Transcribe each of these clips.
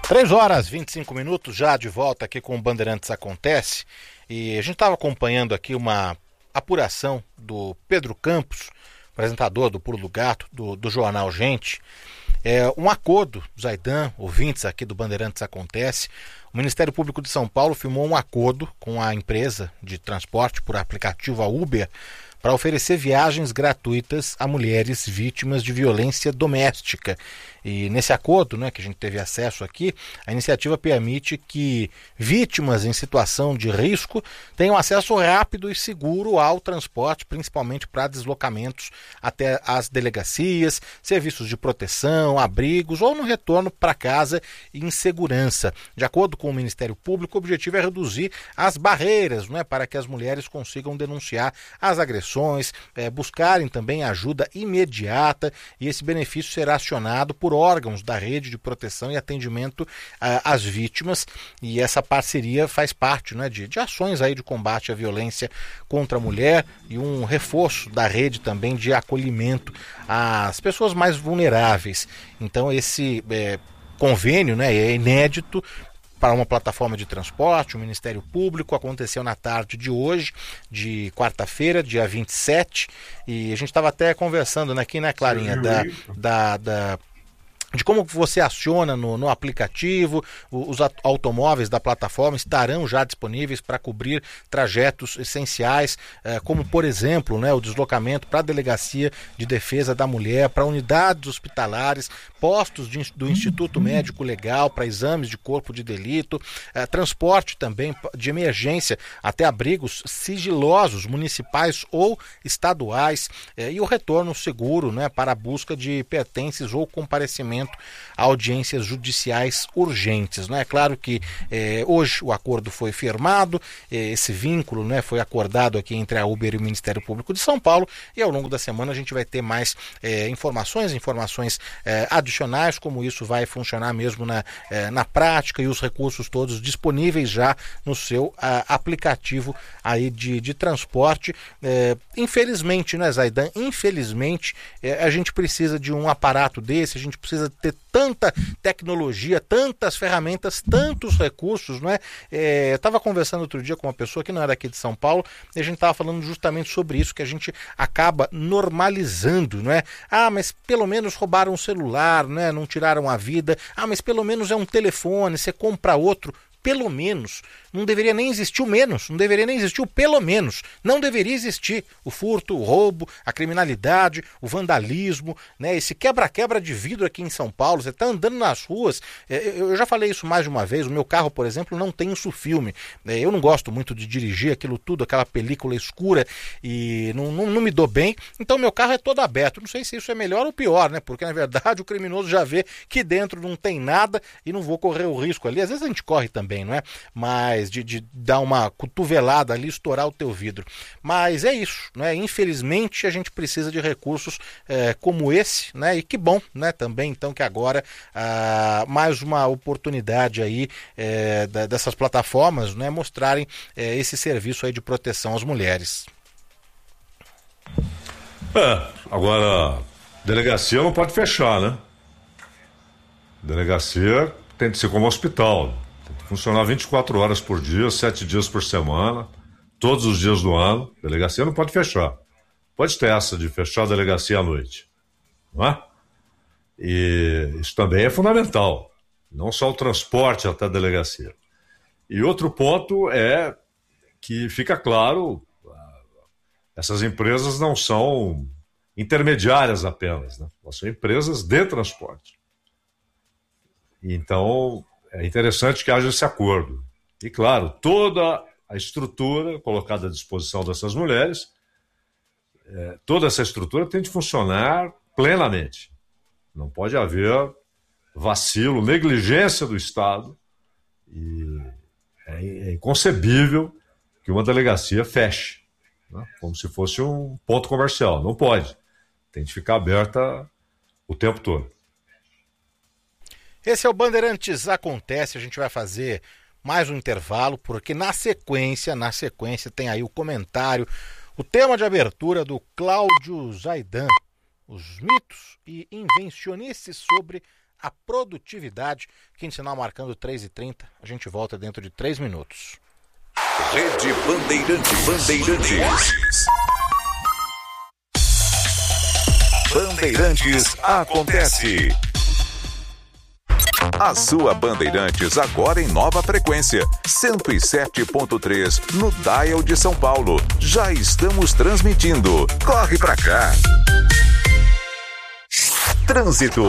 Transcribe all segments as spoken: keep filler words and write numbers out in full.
três horas e vinte e cinco minutos, já de volta aqui com o Bandeirantes Acontece. E a gente estava acompanhando aqui uma apuração do Pedro Campos, apresentador do Pulo do Gato, do, do jornal Gente. É, um acordo, Zaidan, ouvintes aqui do Bandeirantes Acontece. O Ministério Público de São Paulo firmou um acordo com a empresa de transporte por aplicativo, a Uber, para oferecer viagens gratuitas a mulheres vítimas de violência doméstica. E nesse acordo, né, que a gente teve acesso aqui, a iniciativa permite que vítimas em situação de risco tenham acesso rápido e seguro ao transporte, principalmente para deslocamentos até as delegacias, serviços de proteção, abrigos ou no retorno para casa em segurança. De acordo com o Ministério Público, o objetivo é reduzir as barreiras, né, para que as mulheres consigam denunciar as agressões, é, buscarem também ajuda imediata, e esse benefício será acionado por órgãos da rede de proteção e atendimento uh, às vítimas, e essa parceria faz parte, né, de, de ações aí de combate à violência contra a mulher e um reforço da rede também de acolhimento às pessoas mais vulneráveis. Então esse é, convênio, né, é inédito para uma plataforma de transporte. O Ministério Público aconteceu na tarde de hoje, de quarta-feira, dia vinte e sete, e a gente estava até conversando, né, aqui, né, Clarinha, da, da, da de como você aciona no, no aplicativo. Os automóveis da plataforma estarão já disponíveis para cobrir trajetos essenciais, eh, como, por exemplo, né, o deslocamento para a Delegacia de Defesa da Mulher, para unidades hospitalares, postos de, do Instituto Médico Legal para exames de corpo de delito, eh, transporte também de emergência até abrigos sigilosos, municipais ou estaduais, eh, e o retorno seguro, né, para a busca de pertences ou comparecimento a audiências judiciais urgentes, né? É claro que eh, hoje o acordo foi firmado, eh, esse vínculo, né, foi acordado aqui entre a Uber e o Ministério Público de São Paulo, e ao longo da semana a gente vai ter mais eh, informações, informações eh, adicionais, como isso vai funcionar mesmo na, eh, na prática, e os recursos todos disponíveis já no seu ah, aplicativo aí de, de transporte. Eh, infelizmente, né, Zaidan, infelizmente eh, a gente precisa de um aparato desse, a gente precisa ter tanta tecnologia, tantas ferramentas, tantos recursos, não é? É, eu estava conversando outro dia com uma pessoa que não era aqui de São Paulo, e a gente estava falando justamente sobre isso, que a gente acaba normalizando, não é? Ah, mas pelo menos roubaram um celular, né? Não tiraram a vida. Ah, mas pelo menos é um telefone, você compra outro. Pelo menos, não deveria nem existir o menos, não deveria nem existir o pelo menos, não deveria existir o furto, o roubo, a criminalidade, o vandalismo, né? Esse quebra-quebra de vidro aqui em São Paulo. Você está andando nas ruas, eu já falei isso mais de uma vez, o meu carro, por exemplo, não tem insufilme, eu não gosto muito de dirigir aquilo tudo, aquela película escura, e não, não, não me dou bem, então meu carro é todo aberto. Não sei se isso é melhor ou pior, né? Porque na verdade o criminoso já vê que dentro não tem nada e não vou correr o risco ali. Às vezes a gente corre também, não é? Mas de, de dar uma cotovelada ali, estourar o teu vidro. Mas é isso, né? Infelizmente a gente precisa de recursos é, como esse, né? E que bom, né? Também então que agora ah, mais uma oportunidade aí é, da, dessas plataformas, né, mostrarem é, esse serviço aí de proteção às mulheres. É, agora delegacia não pode fechar, né? Delegacia tem que ser como hospital. Funcionar vinte e quatro horas por dia, sete dias por semana, todos os dias do ano. Delegacia não pode fechar. Pode ter essa de fechar a delegacia à noite, não é? E isso também é fundamental. Não só o transporte até a delegacia. E outro ponto é que fica claro, essas empresas não são intermediárias apenas, né? Elas são empresas de transporte. Então é interessante que haja esse acordo. E, claro, toda a estrutura colocada à disposição dessas mulheres, é, toda essa estrutura tem de funcionar plenamente. Não pode haver vacilo, negligência do Estado. E é, é inconcebível que uma delegacia feche, né? Como se fosse um ponto comercial. Não pode. Tem de ficar aberta o tempo todo. Esse é o Bandeirantes Acontece. A gente vai fazer mais um intervalo, porque na sequência, na sequência tem aí o comentário, o tema de abertura do Cláudio Zaidan, os mitos e invencionices sobre a produtividade. Quinto sinal marcando três e trinta. A gente volta dentro de três minutos. Rede Bandeirantes. Bandeirantes. Bandeirantes acontece. A sua Bandeirantes agora em nova frequência, cento e sete ponto três no Dial de São Paulo. Já estamos transmitindo. Corre pra cá. Trânsito.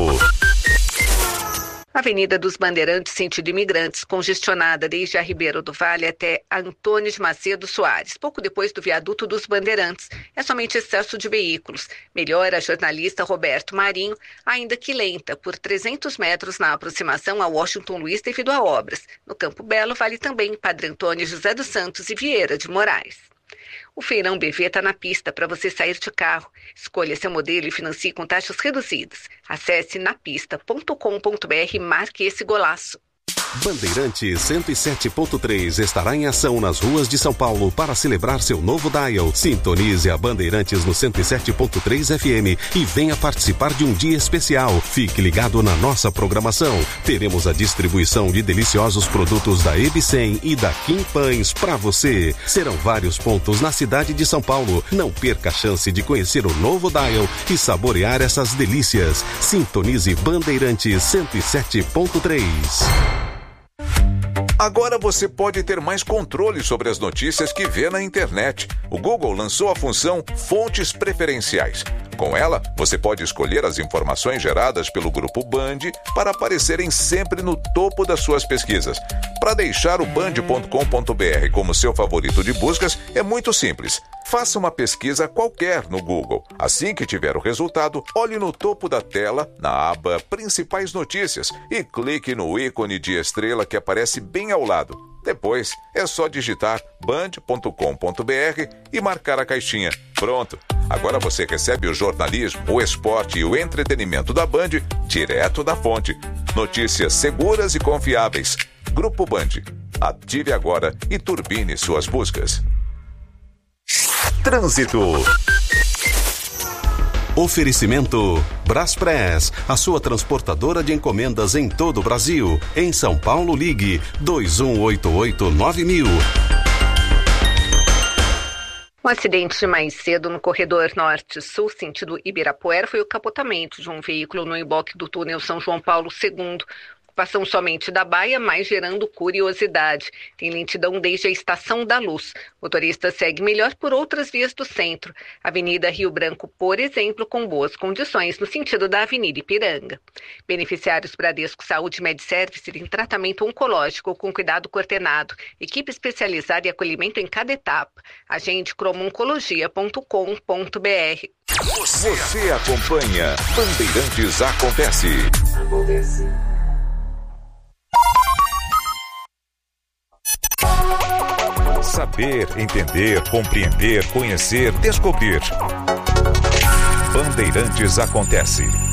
Avenida dos Bandeirantes, sentido Imigrantes, congestionada desde a Ribeiro do Vale até Antônio de Macedo Soares, pouco depois do viaduto dos Bandeirantes. É somente excesso de veículos. Melhora a jornalista Roberto Marinho, ainda que lenta, por trezentos metros na aproximação a Washington Luiz devido a obras. No Campo Belo, vale também Padre Antônio José dos Santos e Vieira de Moraes. O Feirão B V está na pista para você sair de carro. Escolha seu modelo e financie com taxas reduzidas. Acesse napista ponto com ponto br e marque esse golaço. Bandeirantes cento e sete ponto três estará em ação nas ruas de São Paulo para celebrar seu novo dial. Sintonize a Bandeirantes no cento e sete ponto três F M e venha participar de um dia especial. Fique ligado na nossa programação. Teremos a distribuição de deliciosos produtos da Ebicem e da Kim Pães para você. Serão vários pontos na cidade de São Paulo. Não perca a chance de conhecer o novo dial e saborear essas delícias. Sintonize Bandeirantes cento e sete ponto três. Agora você pode ter mais controle sobre as notícias que vê na internet. O Google lançou a função Fontes Preferenciais. Com ela, você pode escolher as informações geradas pelo Grupo Band para aparecerem sempre no topo das suas pesquisas. Para deixar o band ponto com ponto br como seu favorito de buscas, é muito simples. Faça uma pesquisa qualquer no Google. Assim que tiver o resultado, olhe no topo da tela, na aba Principais Notícias, e clique no ícone de estrela que aparece bem ao lado. Depois, é só digitar band ponto com ponto br e marcar a caixinha. Pronto! Agora você recebe o jornalismo, o esporte e o entretenimento da Band direto da fonte. Notícias seguras e confiáveis. Grupo Band. Ative agora e turbine suas buscas. Trânsito. Oferecimento Braspress, a sua transportadora de encomendas em todo o Brasil. Em São Paulo, ligue dois um oito oito nove mil. Um acidente mais cedo no corredor norte-sul, sentido Ibirapuera, foi o capotamento de um veículo no emboque do túnel São João Paulo segundo. Ocupação somente da baia, mas gerando curiosidade. Tem lentidão desde a Estação da Luz. O motorista segue melhor por outras vias do centro. Avenida Rio Branco, por exemplo, com boas condições no sentido da Avenida Ipiranga. Beneficiários Bradesco Saúde MedService têm tratamento oncológico com cuidado coordenado, equipe especializada e acolhimento em cada etapa. Agende cromo oncologia ponto com ponto br. Você, Você acompanha Bandeirantes Acontece. Acontece. Saber, entender, compreender, conhecer, descobrir. Bandeirantes Acontece.